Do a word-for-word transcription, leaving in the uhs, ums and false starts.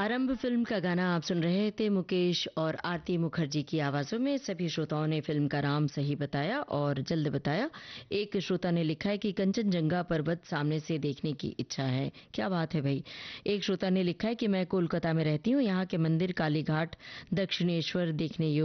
आरंभ फिल्म का गाना आप सुन रहे थे मुकेश और आरती मुखर्जी की आवाजों में। सभी श्रोताओं ने फिल्म का नाम सही बताया और जल्द बताया। एक श्रोता ने लिखा है कि कंचनजंगा पर्वत सामने से देखने की इच्छा है। क्या बात है भाई। एक श्रोता ने लिखा है कि मैं कोलकाता में रहती हूँ, यहाँ के मंदिर कालीघाट दक्षिणेश्वर देखने योग्य